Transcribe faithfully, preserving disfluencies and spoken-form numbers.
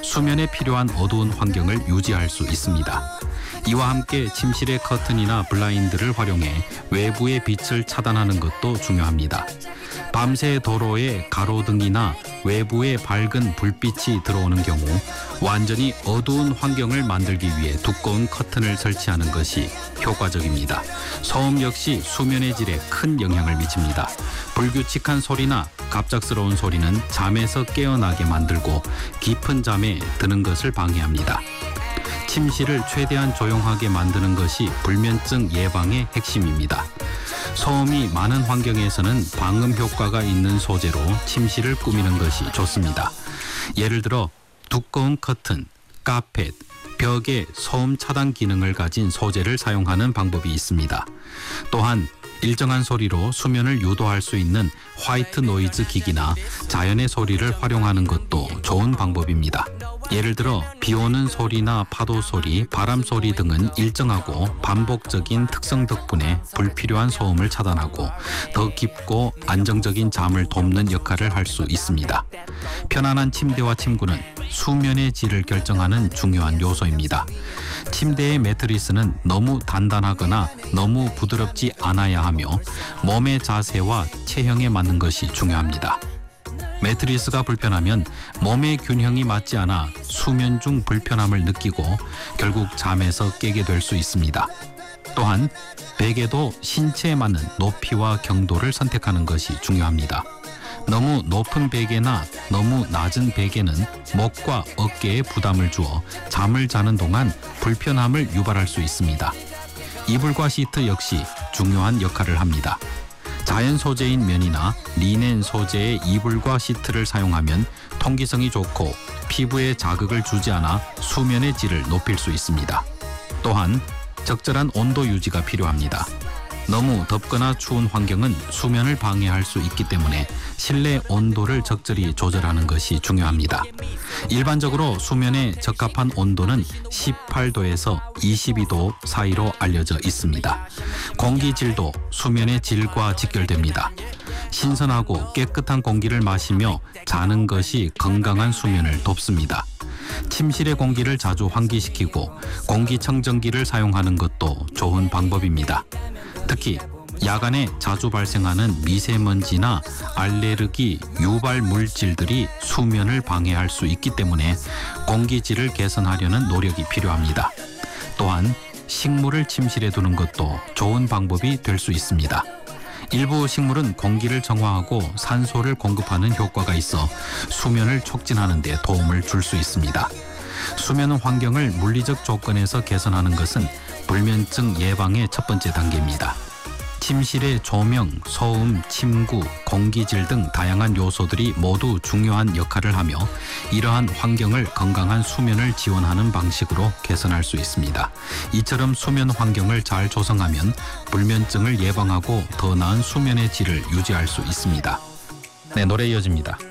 수면에 필요한 어두운 환경을 유지할 수 있습니다. 이와 함께 침실의 커튼이나 블라인드를 활용해 외부의 빛을 차단하는 것도 중요합니다. 밤새 도로에 가로등이나 외부에 밝은 불빛이 들어오는 경우 완전히 어두운 환경을 만들기 위해 두꺼운 커튼을 설치하는 것이 효과적입니다. 소음 역시 수면의 질에 큰 영향을 미칩니다. 불규칙한 소리나 갑작스러운 소리는 잠에서 깨어나게 만들고 깊은 잠에 드는 것을 방해합니다. 침실을 최대한 조용하게 만드는 것이 불면증 예방의 핵심입니다. 소음이 많은 환경에서는 방음 효과가 있는 소재로 침실을 꾸미는 것이 좋습니다. 예를 들어 두꺼운 커튼, 카펫, 벽에 소음 차단 기능을 가진 소재를 사용하는 방법이 있습니다. 또한 일정한 소리로 수면을 유도할 수 있는 화이트 노이즈 기기나 자연의 소리를 활용하는 것도 좋은 방법입니다. 예를 들어 비 오는 소리나 파도 소리, 바람 소리 등은 일정하고 반복적인 특성 덕분에 불필요한 소음을 차단하고 더 깊고 안정적인 잠을 돕는 역할을 할 수 있습니다. 편안한 침대와 침구는 수면의 질을 결정하는 중요한 요소입니다. 침대의 매트리스는 너무 단단하거나 너무 부드럽지 않아야 하며 몸의 자세와 체형에 맞는 것이 중요합니다. 매트리스가 불편하면 몸의 균형이 맞지 않아 수면 중 불편함을 느끼고 결국 잠에서 깨게 될 수 있습니다. 또한 베개도 신체에 맞는 높이와 경도를 선택하는 것이 중요합니다. 너무 높은 베개나 너무 낮은 베개는 목과 어깨에 부담을 주어 잠을 자는 동안 불편함을 유발할 수 있습니다. 이불과 시트 역시 중요한 역할을 합니다. 자연 소재인 면이나 리넨 소재의 이불과 시트를 사용하면 통기성이 좋고 피부에 자극을 주지 않아 수면의 질을 높일 수 있습니다. 또한 적절한 온도 유지가 필요합니다. 너무 덥거나 추운 환경은 수면을 방해할 수 있기 때문에 실내 온도를 적절히 조절하는 것이 중요합니다. 일반적으로 수면에 적합한 온도는 십팔 도에서 이십이 도 사이로 알려져 있습니다. 공기질도 수면의 질과 직결됩니다. 신선하고 깨끗한 공기를 마시며 자는 것이 건강한 수면을 돕습니다. 침실의 공기를 자주 환기시키고 공기청정기를 사용하는 것도 좋은 방법입니다. 특히 야간에 자주 발생하는 미세먼지나 알레르기, 유발 물질들이 수면을 방해할 수 있기 때문에 공기질을 개선하려는 노력이 필요합니다. 또한 식물을 침실에 두는 것도 좋은 방법이 될 수 있습니다. 일부 식물은 공기를 정화하고 산소를 공급하는 효과가 있어 수면을 촉진하는 데 도움을 줄 수 있습니다. 수면 환경을 물리적 조건에서 개선하는 것은 불면증 예방의 첫 번째 단계입니다. 침실의 조명, 소음, 침구, 공기질 등 다양한 요소들이 모두 중요한 역할을 하며 이러한 환경을 건강한 수면을 지원하는 방식으로 개선할 수 있습니다. 이처럼 수면 환경을 잘 조성하면 불면증을 예방하고 더 나은 수면의 질을 유지할 수 있습니다. 네, 노래 이어집니다.